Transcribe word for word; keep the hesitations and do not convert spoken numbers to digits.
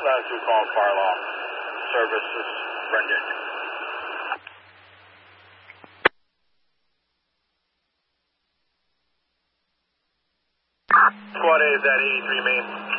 Latitude call Farlow. Service is rendered. Squad A is at eighty-three main.